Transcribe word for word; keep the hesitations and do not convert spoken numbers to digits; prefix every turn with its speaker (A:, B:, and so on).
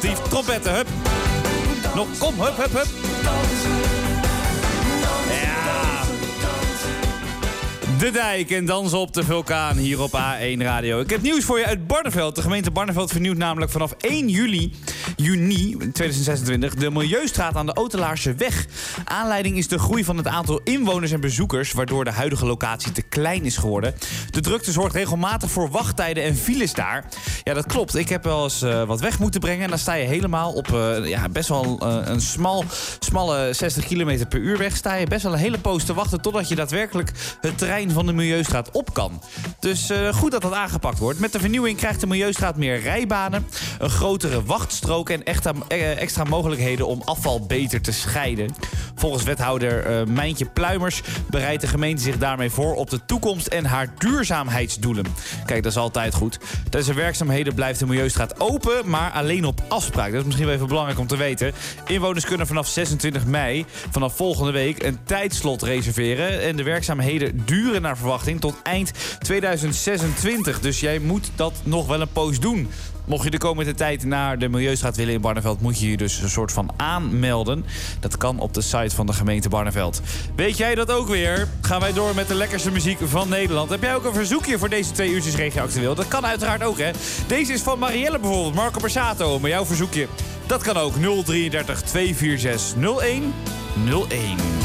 A: Dief, trompetten, hup. Nog, kom, hup, hup, hup. Ja. De Dijk en dansen op de vulkaan hier op A één Radio. Ik heb nieuws voor je uit Barneveld. De gemeente Barneveld vernieuwt namelijk vanaf één juli, juni tweeduizend zesentwintig... de Milieustraat aan de Otelaarse weg. Aanleiding is de groei van het aantal inwoners en bezoekers, waardoor de huidige locatie te klein is geworden. De drukte zorgt regelmatig voor wachttijden en files daar. Ja, dat klopt. Ik heb wel eens uh, wat weg moeten brengen. En dan sta je helemaal op uh, ja, best wel uh, een smal, smalle zestig kilometer per uur weg. Sta je best wel een hele poos te wachten totdat je daadwerkelijk het terrein van de Milieustraat op kan. Dus uh, goed dat dat aangepakt wordt. Met de vernieuwing krijgt de Milieustraat meer rijbanen, een grotere wachtstrook en extra, uh, extra mogelijkheden om afval beter te scheiden. Volgens wethouder uh, Mijntje Pluimers bereidt de gemeente zich daarmee voor op de toekomst en haar duurzaamheidsdoelen. Kijk, dat is altijd goed. Tijdens de werkzaamheden blijft de Milieustraat open, maar alleen op afspraak. Dat is misschien wel even belangrijk om te weten. Inwoners kunnen vanaf zesentwintig mei, vanaf volgende week, een tijdslot reserveren. En de werkzaamheden duren naar verwachting tot eind tweeduizend zesentwintig. Dus jij moet dat nog wel een poos doen. Mocht je de komende tijd naar de Milieustraat willen in Barneveld, moet je je dus een soort van aanmelden. Dat kan op de site van de gemeente Barneveld. Weet jij dat ook weer? Gaan wij door met de lekkerste muziek van Nederland. Heb jij ook een verzoekje voor deze twee uurtjes Regio Actueel? Dat kan uiteraard ook, hè? Deze is van Marielle bijvoorbeeld, Marco Borsato. Maar jouw verzoekje, dat kan ook. nul drieëndertig tweehonderdvierenzestig nul één nul één.